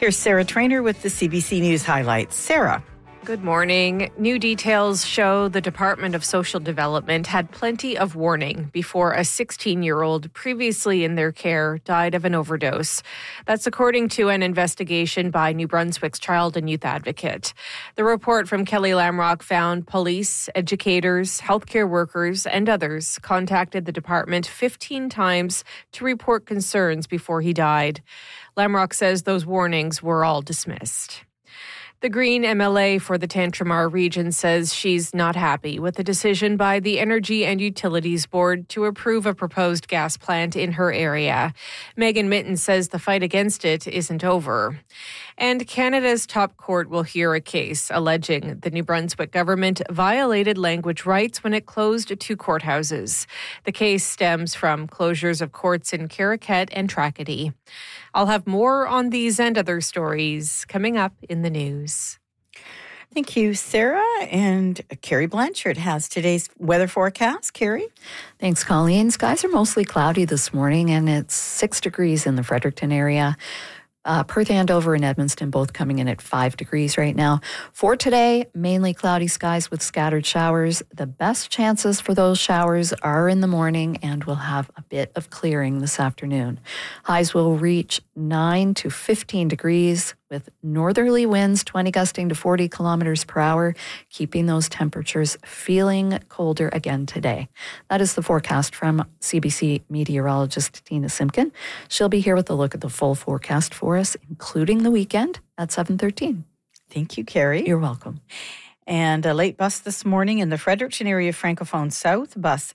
Here's Sarah Trainer with the CBC News highlights. Sarah. Good morning. New details show the Department of Social Development had plenty of warning before a 16-year-old previously in their care died of an overdose. That's according to an investigation by New Brunswick's Child and Youth Advocate. The report from Kelly Lamrock found police, educators, healthcare workers, and others contacted the department 15 times to report concerns before he died. Lamrock says those warnings were all dismissed. The Green MLA for the Tantramar region says she's not happy with the decision by the Energy and Utilities Board to approve a proposed gas plant in her area. Megan Mitten says the fight against it isn't over. And Canada's top court will hear a case alleging the New Brunswick government violated language rights when it closed 2 courthouses. The case stems from closures of courts in Caraquet and Tracadie. I'll have more on these and other stories coming up in the news. Thank you, Sarah. And Carrie Blanchard has today's weather forecast. Carrie? Thanks, Colleen. Skies are mostly cloudy this morning, and it's 6 degrees in the Fredericton area. Perth, Andover, and Edmundston both coming in at 5 degrees right now. For today, mainly cloudy skies with scattered showers. The best chances for those showers are in the morning, and we'll have a bit of clearing this afternoon. Highs will reach 9 to 15 degrees with northerly winds 20 gusting to 40 kilometers per hour, keeping those temperatures feeling colder again today. That is the forecast from CBC meteorologist Tina Simpkin. She'll be here with a look at the full forecast for us, including the weekend at 7:13. Thank you, Carrie. You're welcome. And a late bus this morning in the Fredericton area Francophone South, bus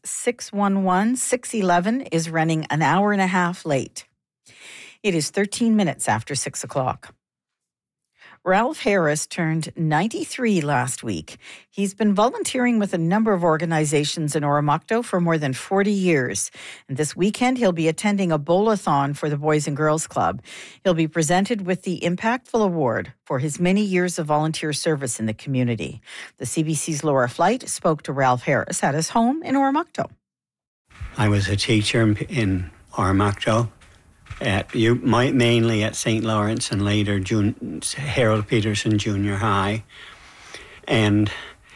611-611 is running an hour and a half late. It is 13 minutes after 6 o'clock. Ralph Harris turned 93 last week. He's been volunteering with a number of organizations in Oromocto for more than 40 years. And this weekend, he'll be attending a bowl-a-thon for the Boys and Girls Club. He'll be presented with the Impactful Award for his many years of volunteer service in the community. The CBC's Laura Flight spoke to Ralph Harris at his home in Oromocto. I was a teacher in Oromocto. Mainly at St. Lawrence and later Harold Peterson Junior High. And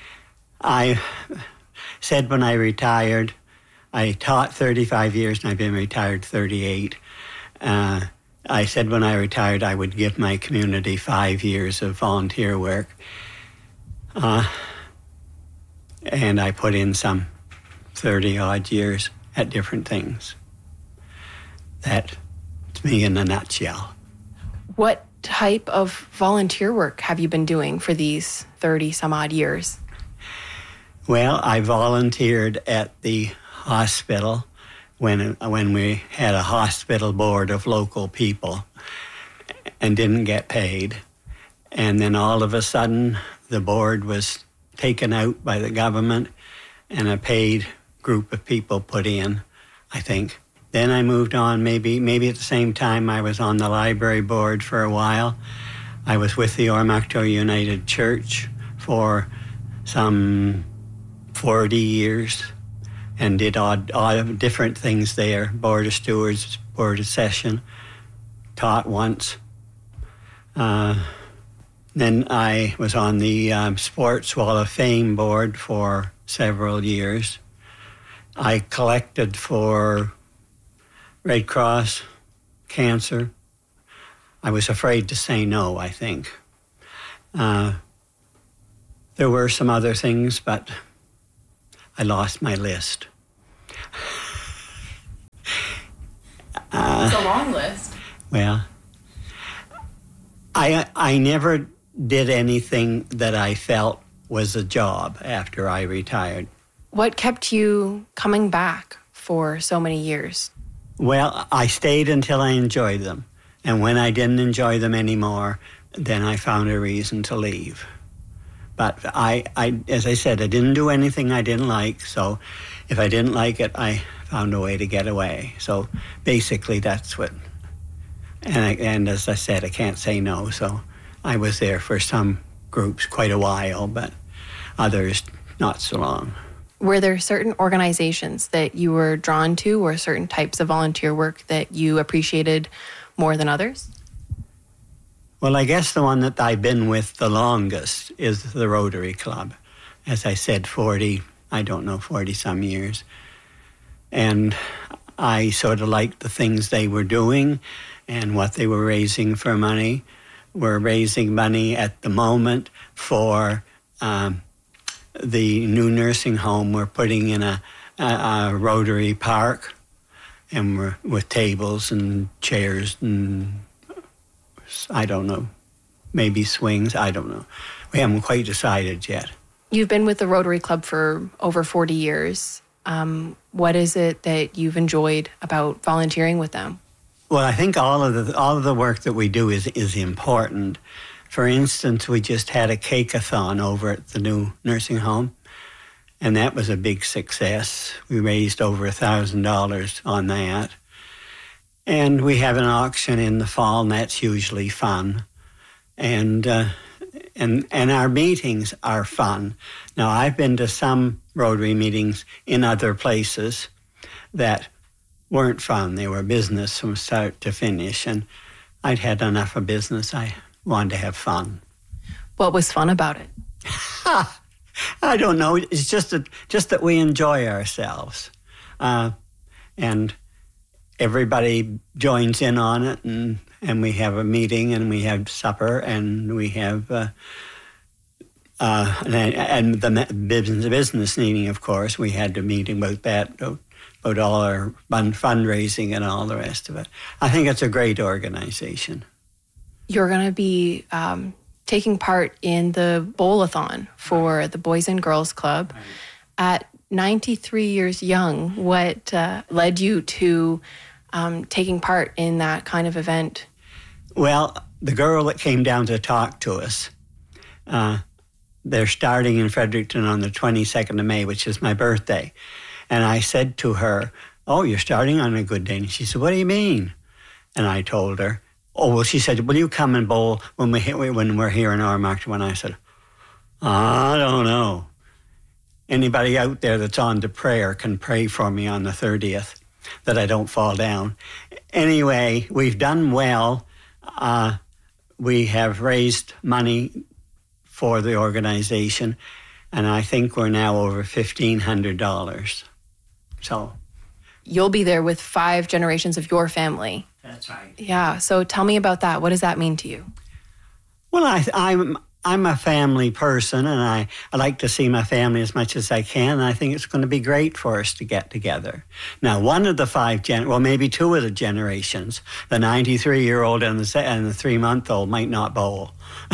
I said when I retired, I taught 35 years and I've been retired 38. I said when I retired I would give my community 5 years of volunteer work. And I put in some 30-odd years at different things. That's me in a nutshell. What type of volunteer work have you been doing for these 30-some-odd years? Well, I volunteered at the hospital when we had a hospital board of local people and didn't get paid. And then all of a sudden, the board was taken out by the government and a paid group of people put in, I think. Then I moved on, maybe at the same time I was on the library board for a while. I was with the Oromocto United Church for some 40 years and did odd different things there. Board of Stewards, Board of Session, taught once. Then I was on the Sports Wall of Fame board for several years. I collected for Red Cross, cancer. I was afraid to say no, I think. There were some other things, but I lost my list. It's a long list. Well, I never did anything that I felt was a job after I retired. What kept you coming back for so many years? Well, I stayed until I enjoyed them. And when I didn't enjoy them anymore, then I found a reason to leave. But I as I said, I didn't do anything I didn't like. So if I didn't like it, I found a way to get away. So basically that's what, and as I said, I can't say no. So I was there for some groups quite a while, but others not so long. Were there certain organizations that you were drawn to or certain types of volunteer work that you appreciated more than others? Well, I guess the one that I've been with the longest is the Rotary Club. As I said, 40-some years. And I sort of liked the things they were doing and what they were raising for money. We're raising money at the moment for the new nursing home. We're putting in a Rotary Park, and we're with tables and chairs and I don't know, maybe swings. I don't know. We haven't quite decided yet. You've been with the Rotary Club for over 40 years. What is it that you've enjoyed about volunteering with them? Well, I think all of the work that we do is important. For instance, we just had a cake-a-thon over at the new nursing home, and that was a big success. We raised over $1,000 on that. And we have an auction in the fall, and that's usually fun. And our meetings are fun. Now, I've been to some Rotary meetings in other places that weren't fun. They were business from start to finish, and I'd had enough of business. I wanted to have fun. What was fun about it? I don't know. It's just that we enjoy ourselves, and everybody joins in on it, and we have a meeting, and we have supper, and we have and the business meeting. Of course, we had a meeting about that, about all our fundraising and all the rest of it. I think it's a great organization. You're going to be taking part in the Bowl-a-thon for the Boys and Girls Club. Right. At 93 years young, what led you to taking part in that kind of event? Well, the girl that came down to talk to us, they're starting in Fredericton on the 22nd of May, which is my birthday. And I said to her, "Oh, you're starting on a good day." And she said, "What do you mean?" And I told her, "Oh, well," she said, "Will you come and bowl when we're here in Armagh?" And I said, "I don't know. Anybody out there that's on to prayer can pray for me on the 30th that I don't fall down." Anyway, we've done well. We have raised money for the organization, and I think we're now over $1,500. So you'll be there with 5 generations of your family. That's right. Yeah. So tell me about that. What does that mean to you? Well, I'm a family person, and I like to see my family as much as I can. And I think it's going to be great for us to get together. Now, one of the 5 maybe 2 of the generations, the 93-year-old and the 3-month-old might not bowl,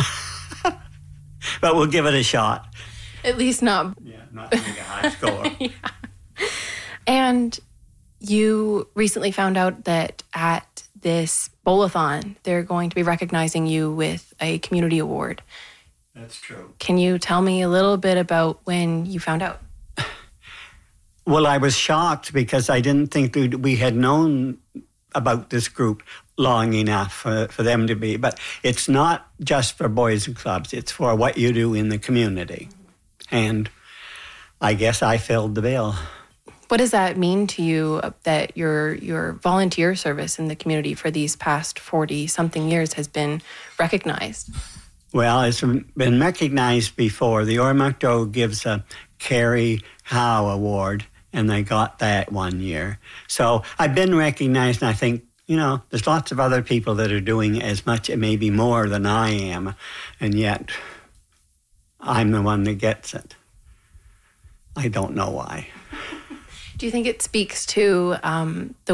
but we'll give it a shot. At least not. Yeah, not to make a high score. Yeah. And you recently found out that at this Bowl-a-thon, they're going to be recognizing you with a community award. That's true. Can you tell me a little bit about when you found out? Well, I was shocked because I didn't think we had known about this group long enough for them to be. But it's not just for boys and clubs. It's for what you do in the community. And I guess I filled the bill. What does that mean to you that your volunteer service in the community for these past 40-something years has been recognized? Well, it's been recognized before. The Ormocto gives a Carrie Howe Award, and they got that one year. So I've been recognized, and I think, there's lots of other people that are doing as much, maybe more than I am, and yet I'm the one that gets it. I don't know why. Do you think it speaks to the